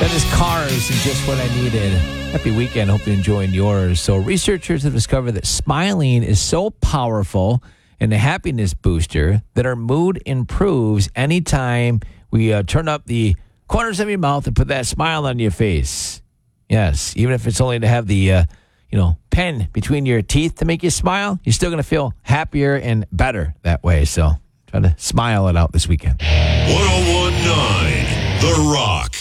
That is Cars and Just What I Needed. Happy weekend. Hope you're enjoying yours. So researchers have discovered that smiling is so powerful and a happiness booster that our mood improves anytime we turn up the corners of your mouth and put that smile on your face. Yes, even if it's only to have the pen between your teeth to make you smile, you're still going to feel happier and better that way. So try to smile it out this weekend. 101.9 The Rock.